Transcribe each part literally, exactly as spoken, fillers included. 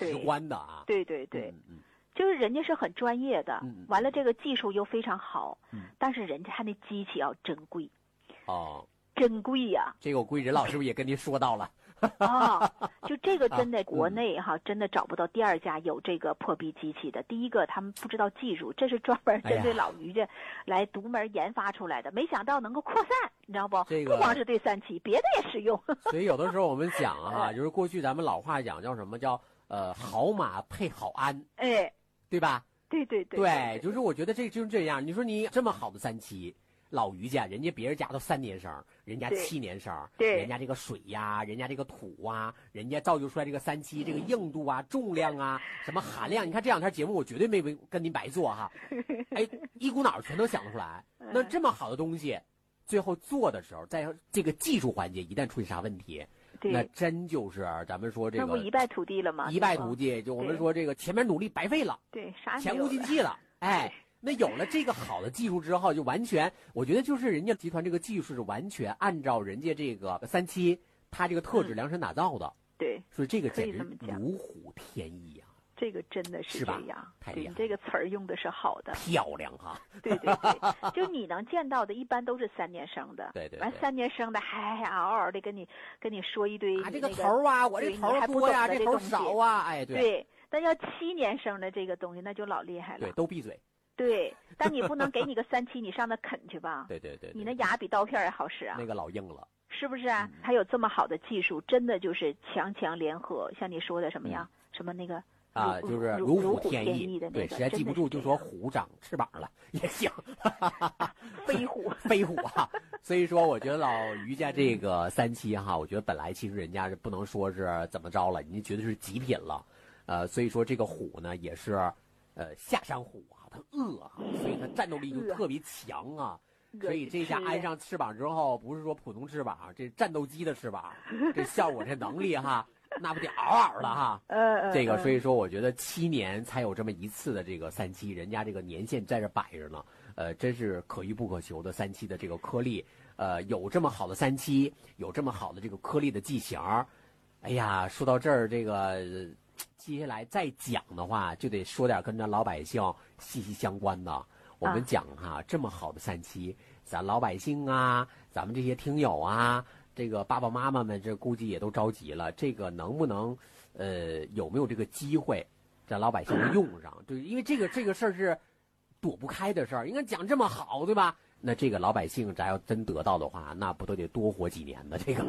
直观的啊。 对对对， 嗯嗯， 就是人家是很专业的， 嗯完了这个技术又非常好， 嗯， 但是人家还那机器要珍贵， 哦， 珍贵呀、 这个我估计任老师是不是也跟您说到了？ 啊，就这个真的啊国内哈、真的找不到第二家有这个破壁机器的。第一个他们不知道技术，这是专门针对老于家来独门研发出来的，没想到能够扩散，你知道不？ 这个不光是对三七，别的也适用。 所以有的时候我们讲啊，就是过去咱们老话讲叫什么叫呃好马配好鞍， 哎， 对吧？ 对对对对，就是我觉得这就是这样。你说你这么好的三七。老于家，人家别人家都三年生，人家七年生， 对， 人家这个水呀，人家这个土啊，人家造就出来这个三七，这个硬度啊、重量啊、什么含量，你看这两天节目我绝对没跟您白做哈，哎，一股脑全都想得出来。那这么好的东西，最后做的时候，在这个技术环节一旦出现啥问题，那真就是咱们说这个那不一败涂地了吗？ 一败涂地，就我们说这个前面努力白费了， 对，啥前功尽弃了，哎。那有了这个好的技术之后，就完全，我觉得就是人家集团这个技术是完全按照人家这个三七它这个特质量身打造的， 嗯、对， 所以这个简直如虎添翼啊！ 这个真的是这样， 太厉害， 这个词儿用的是好的， 漂亮哈！ 对对对，就你能见到的，一般都是三年生的， 对对， 完三年生的还还嗷嗷的跟你跟你说一堆， 啊，这个头啊，我这头多呀，这头少啊，哎，对， 对，但要七年生的这个东西，那就老厉害了， 对，都闭嘴。 对，但你不能给你个三七，你上那啃去吧？ 对对对， 你那牙比刀片还好使啊！ 那个老硬了， 是不是啊？还有这么好的技术，真的就是强强联合，像你说的什么呀？什么那个啊，就是如虎添翼的那对，实在记不住就说虎长翅膀了也行， 飞虎飞虎哈。所以说，我觉得老于家这个三七哈，我觉得本来其实人家是不能说是怎么着了，你觉得是极品了，呃，所以说这个虎呢也是。呃，下山虎啊，它饿啊，所以它战斗力就特别强啊。所以这下安上翅膀之后，不是说普通翅膀，这战斗机的翅膀，这效果这能力哈，那不得嗷嗷的哈。 呃， 这个所以说，我觉得七年才有这么一次的这个三七，人家这个年限在这摆着呢，呃，真是可遇不可求的三七的这个颗粒，呃，有这么好的三七，有这么好的这个颗粒的剂型，哎呀，说到这儿，这个。呃接下来再讲的话，就得说点跟咱老百姓息息相关的。我们讲哈，啊、这么好的三七，咱老百姓啊，咱们这些听友啊，这个爸爸妈妈们，这估计也都着急了。这个能不能，呃，有没有这个机会，咱老百姓用上？对，因为这个这个事儿是躲不开的事儿。应该讲这么好，对吧？那这个老百姓咱要真得到的话，那不都得多活几年呢？这个，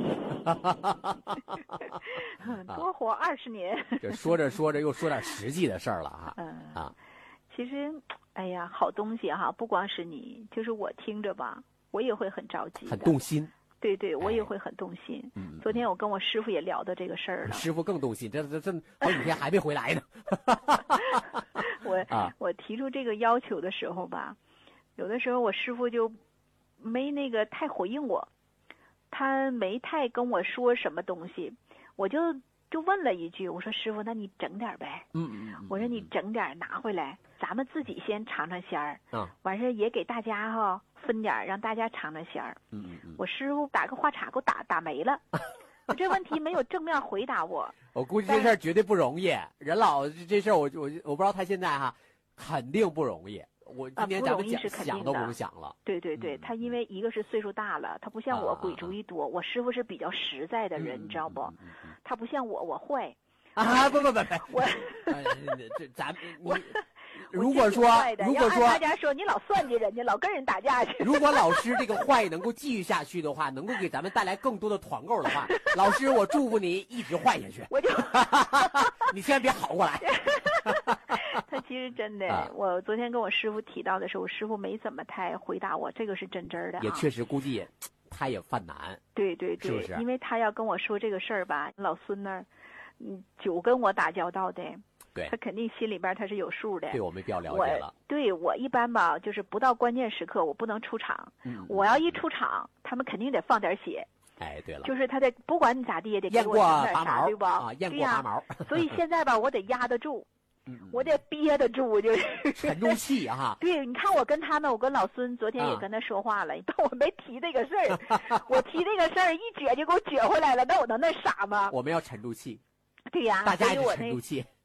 多活二十年。 这说着说着又说点实际的事儿了啊！ 嗯啊， 其实，哎呀，好东西哈，不光是你，就是我听着吧，我也会很着急， 很动心。 对对，我也会很动心。 嗯， 昨天我跟我师傅也聊到这个事儿了。 师傅更动心，这这这好几天还没回来呢。 我啊， 我提出这个要求的时候吧。有的时候我师傅就没那个太回应我，他没太跟我说什么东西，我就就问了一句，我说师傅，那你整点呗。 嗯嗯嗯。 我说你整点拿回来，咱们自己先尝尝鲜儿。 啊。 完事儿也给大家哈分点，让大家尝尝鲜儿。 嗯嗯嗯。 我师傅打个话茬给我打打没了，我这问题没有正面回答我。 我估计这事儿绝对不容易，人老这事儿我我我不知道他现在哈肯定不容易。我今天咱们讲、啊、想都不用想了。 对对对，嗯、他因为一个是岁数大了，他不像我鬼主意多。啊、我师傅是比较实在的人， 嗯、 你知道不？ 嗯嗯嗯、 他不像我，我坏。 啊不不不不， 我这咱你我如果说如果说大家说你老算计人家，老跟人打架去。 如果老师这个坏能够继续下去的话，能够给咱们带来更多的团购的话，老师我祝福你一直坏下去。 我就你千万别好过来。 他其实真的、 啊， 我昨天跟我师傅提到的时候，我师傅没怎么太回答我，这个是真真的、啊。 也确实估计也他也犯难。 对对对， 是不是？ 因为他要跟我说这个事儿吧，老孙那儿，嗯，久跟我打交道的， 对， 他肯定心里边他是有数的。 对我们比较了解了。 对我一般吧，就是不到关键时刻我不能出场。 嗯， 我要一出场，他们肯定得放点血。 哎，对了， 就是他得不管你咋地也得给我整点啥，对吧？ 啊，验过拔毛。 所以现在吧，我得压得住。 嗯， 我得憋得住，就是沉住气哈。 对，你看我跟他们，我跟老孙昨天也跟他说话了，但我没提这个事儿。我提这个事儿，一撅就给我撅回来了，那我能那傻吗？ 我们要沉住气。 对呀， 大家也得沉住气。